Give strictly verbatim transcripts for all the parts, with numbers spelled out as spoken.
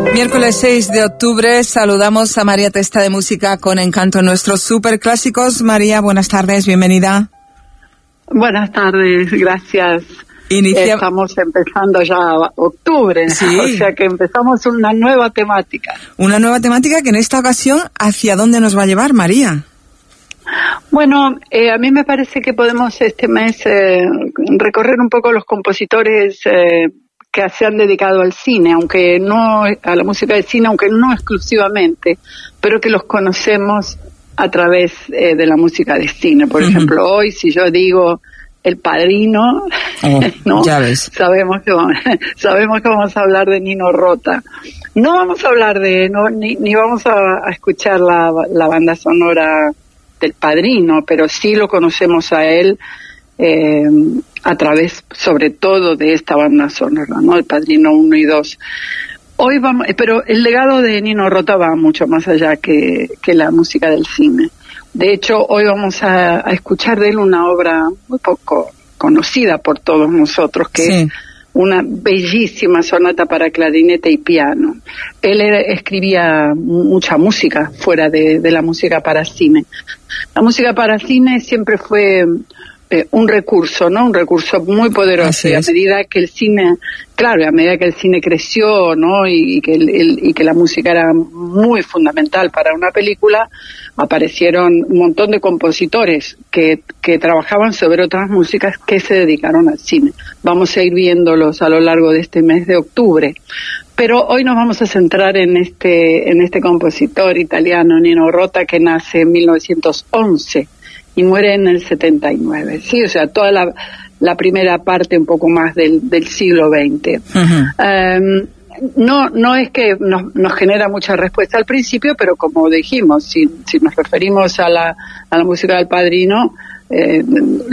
Miércoles seis de octubre, saludamos a María Testa de Música con Encanto en nuestros superclásicos. María, buenas tardes, bienvenida. Buenas tardes, gracias. Inicia... Estamos empezando ya octubre, sí. O sea que empezamos una nueva temática. Una nueva temática que en esta ocasión, ¿hacia dónde nos va a llevar, María? Bueno, eh, a mí me parece que podemos este mes eh, recorrer un poco los compositores eh, que se han dedicado al cine, aunque no a la música del cine, aunque no exclusivamente, pero que los conocemos a través eh, de la música de cine. Por uh-huh. ejemplo, hoy si yo digo El Padrino, oh, ¿no? Ya ves. Sabemos que vamos, sabemos que vamos a hablar de Nino Rota. No vamos a hablar de, no, ni, ni vamos a, a escuchar la, la banda sonora del Padrino, pero sí lo conocemos a él eh, a través, sobre todo, de esta banda sonora, ¿no? El Padrino uno y dos. Hoy vamos, pero el legado de Nino Rota va mucho más allá que, que la música del cine. De hecho, hoy vamos a, a escuchar de él una obra muy poco conocida por todos nosotros, que sí. es una bellísima sonata para clarinete y piano. Él era, escribía mucha música fuera de, de la música para cine. La música para cine siempre fue eh, un recurso, ¿no? Un recurso muy poderoso. Y a medida que el cine, claro, a medida que el cine creció, ¿no? Y, y que el, el, y que la música era muy fundamental para una película, aparecieron un montón de compositores que, que trabajaban sobre otras músicas que se dedicaron al cine. Vamos a ir viéndolos a lo largo de este mes de octubre. Pero hoy nos vamos a centrar en este, en este compositor italiano, Nino Rota, que nace en mil novecientos once y muere en el setenta y nueve. Sí, o sea, toda la, la primera parte un poco más del, del siglo veinte. Uh-huh. Um, No, no es que nos, nos genera mucha respuesta al principio, pero como dijimos, si, si nos referimos a la, a la música del Padrino, eh,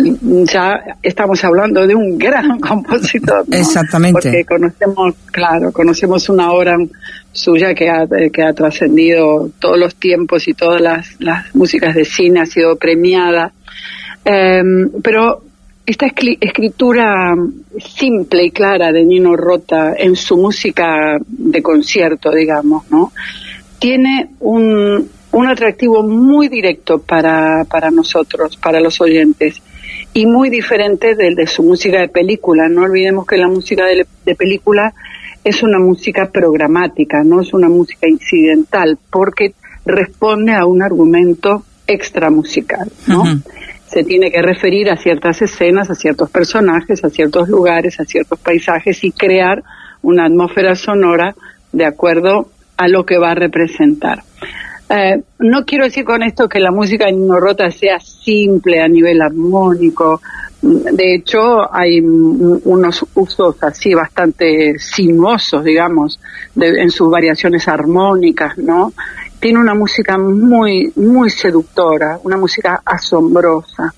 ya estamos hablando de un gran compositor, ¿no? Exactamente. Porque conocemos, claro, conocemos una obra suya que ha, que ha trascendido todos los tiempos y todas las, las músicas de cine, ha sido premiada. Eh, pero esta escritura simple y clara de Nino Rota en su música de concierto, digamos, ¿no? Tiene un, un atractivo muy directo para, para nosotros, para los oyentes, y muy diferente del de su música de película. No olvidemos que la música de, de película es una música programática, no es una música incidental, porque responde a un argumento extramusical, ¿no? Uh-huh. Se tiene que referir a ciertas escenas, a ciertos personajes, a ciertos lugares, a ciertos paisajes y crear una atmósfera sonora de acuerdo a lo que va a representar. Eh, no quiero decir con esto que la música de Nino Rota sea simple a nivel armónico. De hecho, hay unos usos así bastante sinuosos, digamos, de, en sus variaciones armónicas, ¿no? Tiene una música muy, muy seductora, una música asombrosa.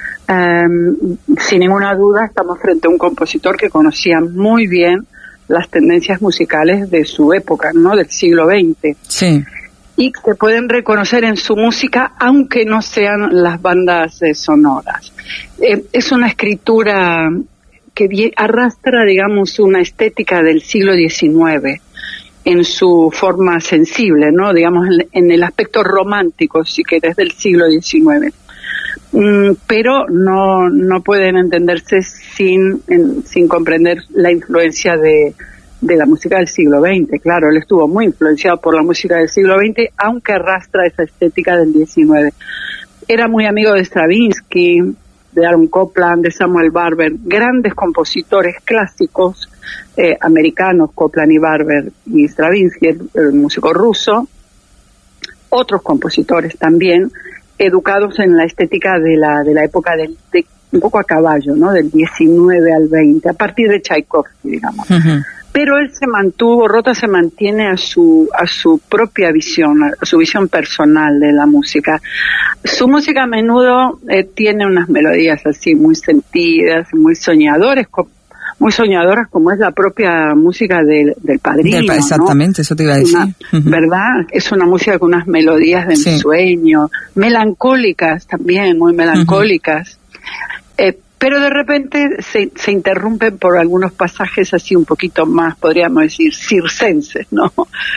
Um, sin ninguna duda estamos frente a un compositor que conocía muy bien las tendencias musicales de su época, ¿no? Del siglo veinte. Sí. Y que pueden reconocer en su música, aunque no sean las bandas eh, sonoras. Eh, es una escritura que arrastra, digamos, una estética del siglo diecinueve. En su forma sensible, ¿no? Digamos, en, en el aspecto romántico, si querés, del siglo diecinueve. Mm, pero no, no pueden entenderse sin, en, sin comprender la influencia de, de la música del siglo veinte. Claro, él estuvo muy influenciado por la música del siglo veinte, aunque arrastra esa estética del diecinueve. Era muy amigo de Stravinsky, de Aaron Copland, de Samuel Barber, grandes compositores clásicos eh, americanos, Copland y Barber y Stravinsky, el, el músico ruso, otros compositores también, educados en la estética de la de la época del, de, un poco a caballo, ¿no? Del diecinueve al veinte, a partir de Tchaikovsky, digamos. Uh-huh. Pero él se mantuvo, Rota se mantiene a su a su propia visión, a su visión personal de la música. Su música a menudo eh, tiene unas melodías así muy sentidas, muy soñadores, muy soñadoras, como es la propia música del, del Padrino, del, exactamente, ¿no? Eso te iba a decir. Una, uh-huh. ¿Verdad? Es una música con unas melodías de sí. ensueño, melancólicas también, muy melancólicas. Uh-huh. Eh, pero de repente se, se interrumpen por algunos pasajes así un poquito más, podríamos decir, circenses, ¿no?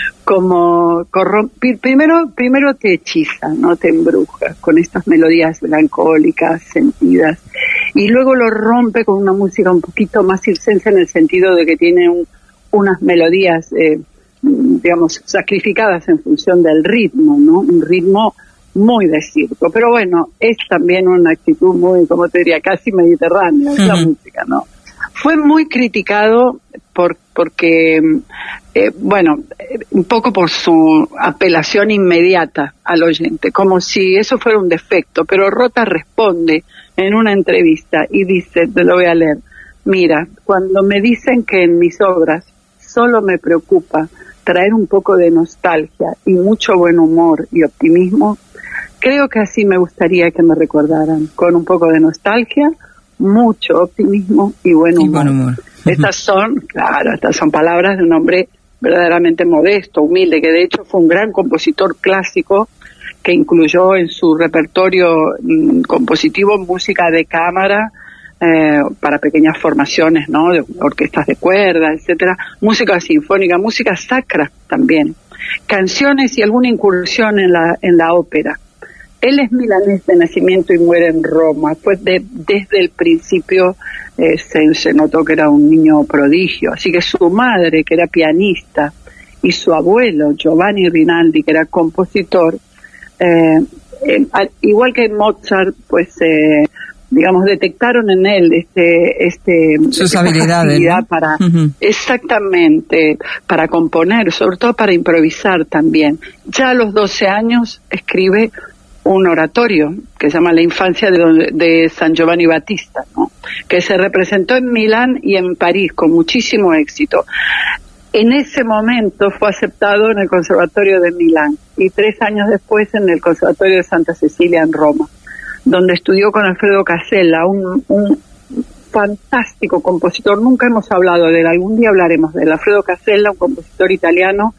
Como corromp- primero, primero te hechiza, ¿no? Te embruja con estas melodías melancólicas, sentidas, y luego lo rompe con una música un poquito más circense en el sentido de que tiene un, unas melodías, eh, digamos, sacrificadas en función del ritmo, ¿no? Un ritmo muy de circo, pero bueno, es también una actitud muy, como te diría, casi mediterránea, uh-huh. La música, ¿no? Fue muy criticado por porque, eh, bueno, un poco por su apelación inmediata al oyente, como si eso fuera un defecto, pero Rota responde en una entrevista y dice, te lo voy a leer, mira, cuando me dicen que en mis obras solo me preocupa traer un poco de nostalgia y mucho buen humor y optimismo, creo que así me gustaría que me recordaran, con un poco de nostalgia, mucho optimismo y buen humor. Y buen humor. Estas son, claro, estas son palabras de un hombre verdaderamente modesto, humilde, que de hecho fue un gran compositor clásico que incluyó en su repertorio mmm, compositivo música de cámara, eh, para pequeñas formaciones, ¿no? De orquestas de cuerda, etcétera, música sinfónica, música sacra también, canciones y alguna incursión en la en la ópera. Él es milanés de nacimiento y muere en Roma. Pues de, desde el principio eh, se, se notó que era un niño prodigio. Así que su madre, que era pianista, y su abuelo, Giovanni Rinaldi, que era compositor, eh, eh, al, igual que Mozart, pues, eh, digamos, detectaron en él este, este, sus habilidades, ¿no? Para, uh-huh. Exactamente, para componer, sobre todo para improvisar también. Ya a los doce años escribe un oratorio que se llama La infancia de, de San Giovanni Battista, ¿no? Que se representó en Milán y en París con muchísimo éxito. En ese momento fue aceptado en el Conservatorio de Milán y tres años después en el Conservatorio de Santa Cecilia en Roma, donde estudió con Alfredo Casella, un, un fantástico compositor. Nunca hemos hablado de él, algún día hablaremos de él. Alfredo Casella, un compositor italiano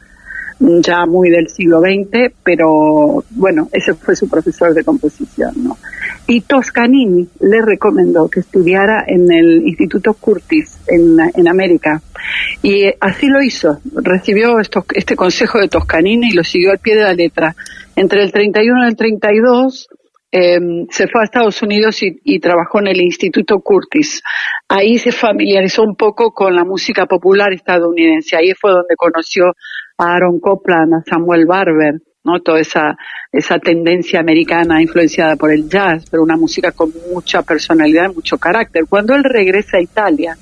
ya muy del siglo veinte, pero bueno, ese fue su profesor de composición, ¿no? Y Toscanini le recomendó que estudiara en el Instituto Curtis en, en América, y así lo hizo. Recibió estos, este consejo de Toscanini y lo siguió al pie de la letra. Entre el treinta y uno y el treinta y dos eh, se fue a Estados Unidos y, y trabajó en el Instituto Curtis. Ahí se familiarizó un poco con la música popular estadounidense. Ahí fue donde conoció a Aaron Copland, a Samuel Barber, ¿no? Toda esa esa tendencia americana influenciada por el jazz, pero una música con mucha personalidad y mucho carácter. Cuando él regresa a Italia,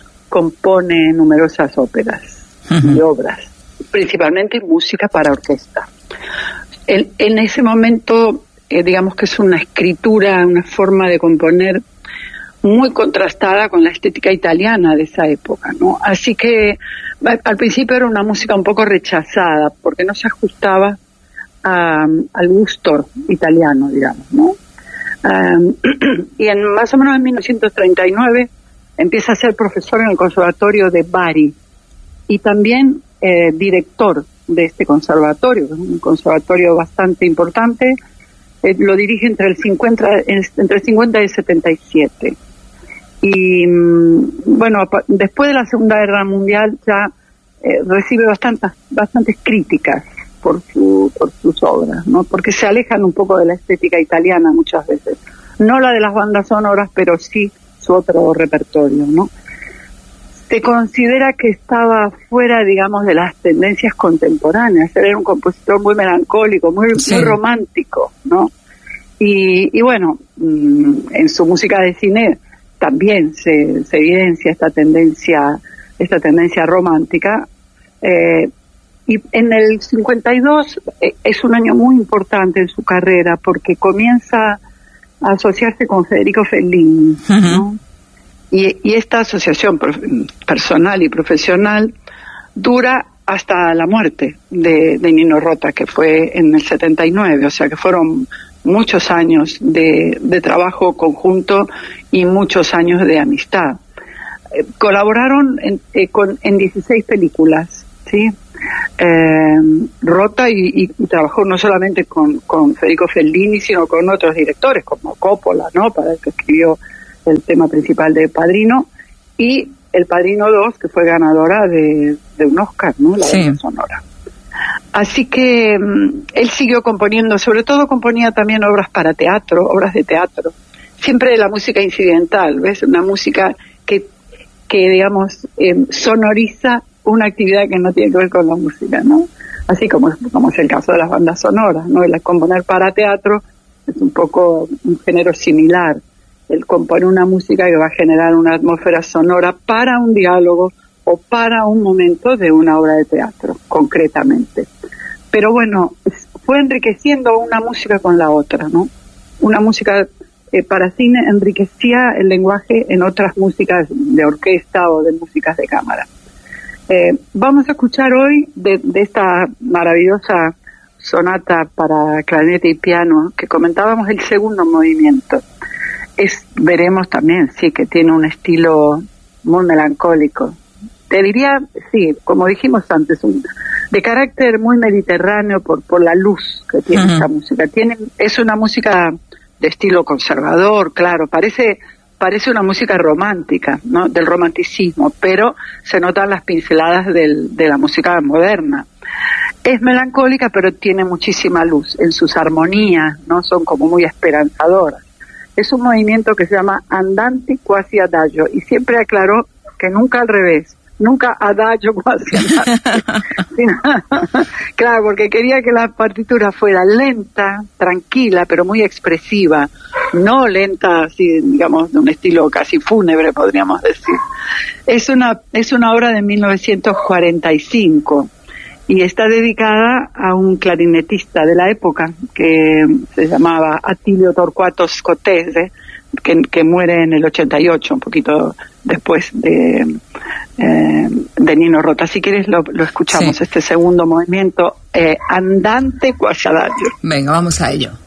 compone numerosas óperas uh-huh. y obras, principalmente música para orquesta. El, en ese momento, eh, digamos que es una escritura, una forma de componer muy contrastada con la estética italiana de esa época, ¿no? Así que al principio era una música un poco rechazada porque no se ajustaba a, al gusto italiano, digamos, ¿no? Um, y en más o menos en mil novecientos treinta y nueve empieza a ser profesor en el Conservatorio de Bari y también eh, director de este conservatorio, que es un conservatorio bastante importante. Eh, lo dirige entre el cincuenta, entre el cincuenta y el setenta y siete. Y bueno, después de la Segunda Guerra Mundial ya eh, recibe bastantes bastantes críticas por su por sus obras, ¿no? Porque se alejan un poco de la estética italiana muchas veces. No la de las bandas sonoras, pero sí su otro repertorio, ¿no? Se considera que estaba fuera, digamos, de las tendencias contemporáneas. Era un compositor muy melancólico, muy, sí. muy romántico, ¿no? Y, y bueno, en su música de cine también se, se evidencia esta tendencia, esta tendencia romántica. Eh, y en el cincuenta y dos eh, es un año muy importante en su carrera porque comienza a asociarse con Federico Fellini, uh-huh. ¿no? Y, y esta asociación personal y profesional dura hasta la muerte de, de Nino Rota, que fue en el setenta y nueve, o sea que fueron muchos años de, de trabajo conjunto y muchos años de amistad. Eh, colaboraron en, eh, con, en dieciséis películas, ¿sí? Eh, Rota y, y, y trabajó no solamente con, con Federico Fellini, sino con otros directores como Coppola, ¿no? Para el que escribió el tema principal de Padrino, y El Padrino dos, que fue ganadora de, de un Oscar, ¿no? La sí. banda sonora. Así que um, él siguió componiendo, sobre todo componía también obras para teatro, obras de teatro. Siempre la música incidental, ¿ves? Una música que, que digamos, eh, sonoriza una actividad que no tiene que ver con la música, ¿no? Así como, como es el caso de las bandas sonoras, ¿no? El componer para teatro es un poco un género similar. El componer una música que va a generar una atmósfera sonora para un diálogo o para un momento de una obra de teatro, concretamente. Pero bueno, fue enriqueciendo una música con la otra, ¿no? Una música eh, para cine enriquecía el lenguaje en otras músicas de orquesta o de músicas de cámara. Eh, vamos a escuchar hoy de, de esta maravillosa sonata para clarinete y piano que comentábamos, el segundo movimiento. Es, veremos también, sí, que tiene un estilo muy melancólico. Te diría, sí, como dijimos antes, un, de carácter muy mediterráneo por, por la luz que tiene uh-huh. esta música. Tiene, es una música de estilo conservador, claro, parece... parece una música romántica, ¿no? Del romanticismo, pero se notan las pinceladas del, de la música moderna. Es melancólica, pero tiene muchísima luz en sus armonías, ¿no? Son como muy esperanzadoras. Es un movimiento que se llama andante quasi adagio, y siempre aclaró que nunca al revés, nunca adagio quasi adagio. Claro, porque quería que la partitura fuera lenta, tranquila, pero muy expresiva, no lenta, así, digamos, de un estilo casi fúnebre, podríamos decir. Es una, es una obra de mil novecientos cuarenta y cinco y está dedicada a un clarinetista de la época que se llamaba Attilio Torquato Scotese, que, que muere en el ochenta y ocho, un poquito después de, eh, de Nino Rota. Si quieres lo, lo escuchamos, sí. Este segundo movimiento, eh, andante quasi adagio. Venga, vamos a ello.